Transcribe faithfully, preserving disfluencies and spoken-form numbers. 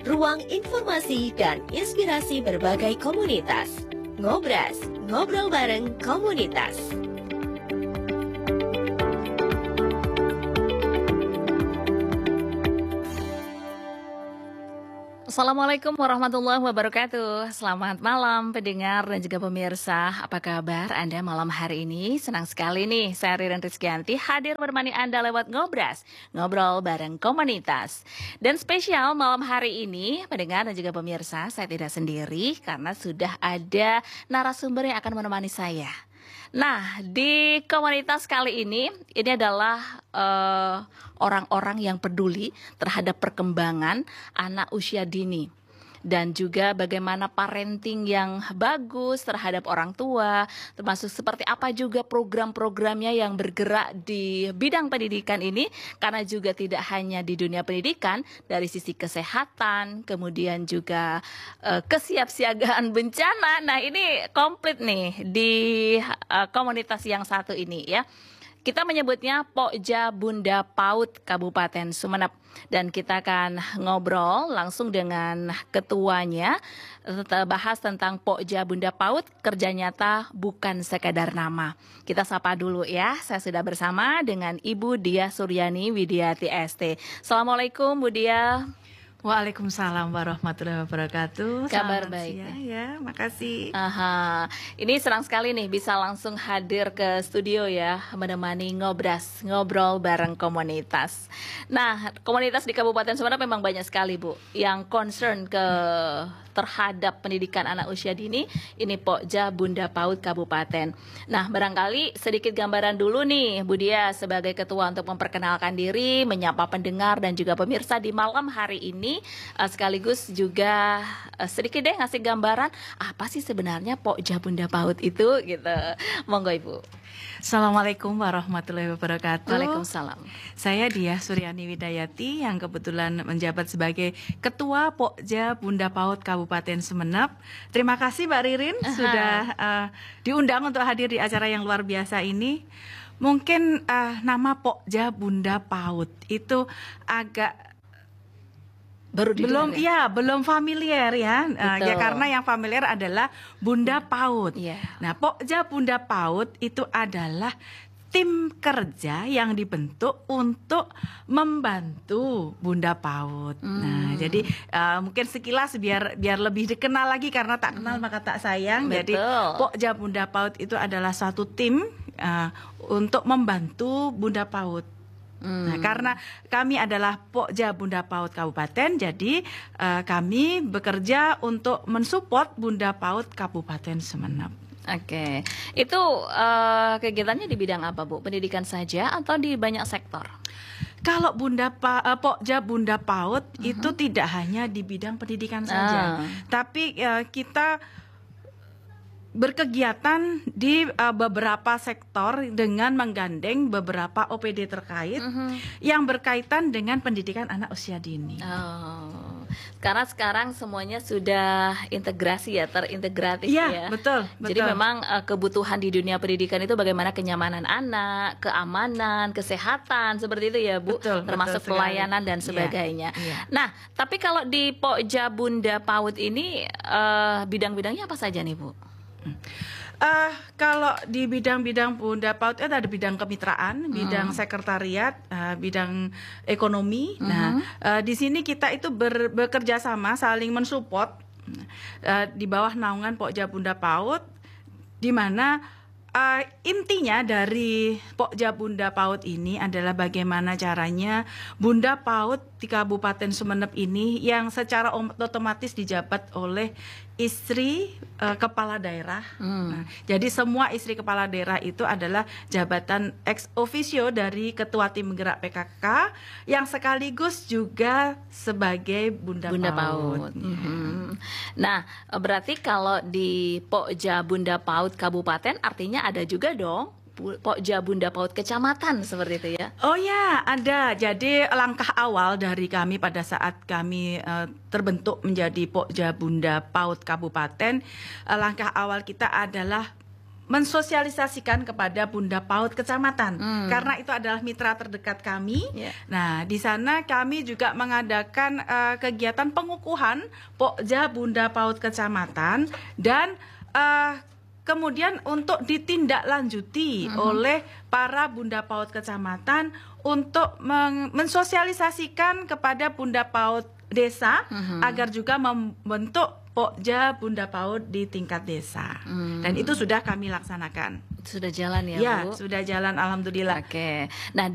ruang informasi dan inspirasi berbagai komunitas. Ngobras, ngobrol bareng komunitas. Assalamualaikum warahmatullahi wabarakatuh. Selamat malam pendengar dan juga pemirsa. Apa kabar Anda malam hari ini? Senang sekali nih saya Ririn Rizkyanti hadir menemani Anda lewat Ngobras, ngobrol bareng komunitas. Dan spesial malam hari ini pendengar dan juga pemirsa, saya tidak sendiri karena sudah ada narasumber yang akan menemani saya. Nah, di komunitas kali ini, ini adalah uh, orang-orang yang peduli terhadap perkembangan anak usia dini. Dan juga bagaimana parenting yang bagus terhadap orang tua, termasuk seperti apa juga program-programnya yang bergerak di bidang pendidikan ini, karena juga tidak hanya di dunia pendidikan, dari sisi kesehatan, kemudian juga uh, kesiapsiagaan bencana. Nah, ini komplit nih di uh, komunitas yang satu ini ya. Kita menyebutnya Pokja Bunda Paut Kabupaten Sumeneb. Dan kita akan ngobrol langsung dengan ketuanya, bahas tentang Pokja Bunda Paut, kerja nyata bukan sekadar nama. Kita sapa dulu ya, saya sudah bersama dengan Ibu Diah Suryani Widiati S T. Assalamualaikum Bu Diah. Waalaikumsalam warahmatullahi wabarakatuh. Kabar Selamat baik siang, ya, makasih. Aha, ini senang sekali nih bisa langsung hadir ke studio ya, menemani Ngobras, ngobrol bareng komunitas. Nah, komunitas di Kabupaten Sumeneb memang banyak sekali Bu, yang concern ke terhadap pendidikan anak usia dini. Ini Pokja Bunda Paut Kabupaten. Nah, barangkali sedikit gambaran dulu nih Bu Diah sebagai ketua untuk memperkenalkan diri, menyapa pendengar dan juga pemirsa di malam hari ini. Uh, sekaligus juga uh, sedikit deh ngasih gambaran apa sih sebenarnya Pokja Bunda Paut itu gitu. Monggo Ibu. Assalamualaikum warahmatullahi wabarakatuh. Waalaikumsalam. Saya Diah Suryani Widayati yang kebetulan menjabat sebagai Ketua Pokja Bunda Paut Kabupaten Sumeneb. Terima kasih Mbak Ririn Aha. sudah uh, diundang untuk hadir di acara yang luar biasa ini. Mungkin uh, nama Pokja Bunda Paut itu agak baru belum ya? ya belum familiar ya uh, ya karena yang familiar adalah Bunda Paut. Yeah. Nah, Pokja Bunda Paut itu adalah tim kerja yang dibentuk untuk membantu Bunda Paut. Hmm. Nah, jadi uh, mungkin sekilas biar biar lebih dikenal lagi karena tak kenal hmm. maka tak sayang. Betul. Jadi Pokja Bunda Paut itu adalah satu tim uh, untuk membantu Bunda Paut. Hmm. Nah, karena kami adalah Pokja Bunda Paut Kabupaten, jadi uh, kami bekerja untuk mensupport Bunda Paut Kabupaten Sumeneb. Oke, itu uh, kegiatannya di bidang apa Bu? Pendidikan saja atau di banyak sektor? Kalau Bunda pa, uh, Pokja Bunda Paut uh-huh. itu tidak hanya di bidang pendidikan saja, uh. tapi uh, kita berkegiatan di uh, beberapa sektor dengan menggandeng beberapa O P D terkait uh-huh. yang berkaitan dengan pendidikan anak usia dini. Oh, karena sekarang semuanya sudah integrasi ya, terintegratif ya. ya. Betul. Jadi betul. memang uh, kebutuhan di dunia pendidikan itu bagaimana kenyamanan anak, keamanan, kesehatan seperti itu ya Bu. Betul, termasuk betul pelayanan dan sebagainya. Ya, ya. Nah, tapi kalau di Pokja Bunda Paut ini uh, bidang-bidangnya apa saja nih Bu? Uh, kalau di bidang-bidang Bunda Paut itu ada bidang kemitraan, bidang hmm. sekretariat, uh, bidang ekonomi. Uh-huh. Nah, uh, di sini kita itu ber, bekerja sama, saling mensupport uh, di bawah naungan Pokja Bunda Paut, di mana uh, intinya dari Pokja Bunda Paut ini adalah bagaimana caranya Bunda Paut di Kabupaten Sumeneb ini yang secara otomatis dijabat oleh istri uh, kepala daerah. Hmm. Nah, jadi semua istri kepala daerah itu adalah jabatan ex officio dari Ketua Tim Gerak P K K yang sekaligus juga sebagai Bunda, Bunda Paut. Paut. Hmm. Nah, berarti kalau di Pokja Bunda Paut Kabupaten artinya ada juga dong Pokja Bunda Paut Kecamatan seperti itu ya? Oh ya, ada. Jadi langkah awal dari kami pada saat kami uh, terbentuk menjadi Pokja Bunda Paut Kabupaten, uh, langkah awal kita adalah mensosialisasikan kepada Bunda PAUD kecamatan, Hmm. karena itu adalah mitra terdekat kami. Ya. Nah, di sana kami juga mengadakan uh, kegiatan pengukuhan Pokja Bunda PAUD kecamatan, dan uh, kemudian untuk ditindaklanjuti Mhm. oleh para Bunda PAUD kecamatan untuk meng- mensosialisasikan kepada Bunda PAUD desa Mhm. agar juga membentuk Pokja Bunda PAUD di tingkat desa. Hmm. Dan itu sudah kami laksanakan. Sudah jalan ya, Ya, Bu? sudah jalan alhamdulillah. Oke. Nah,